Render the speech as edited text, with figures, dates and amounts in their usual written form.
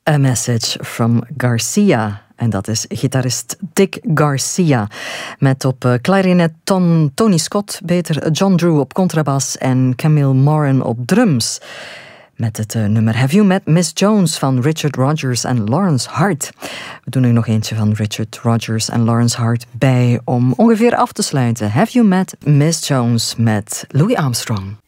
A Message from Garcia. En dat is gitarist Dick Garcia. Met op klarinet Tony Scott, beter John Drew op contrabas en Camille Moran op drums. Met het nummer Have You Met Miss Jones van Richard Rodgers en Lawrence Hart. We doen er nog eentje van Richard Rodgers en Lawrence Hart bij om ongeveer af te sluiten. Have You Met Miss Jones met Louis Armstrong.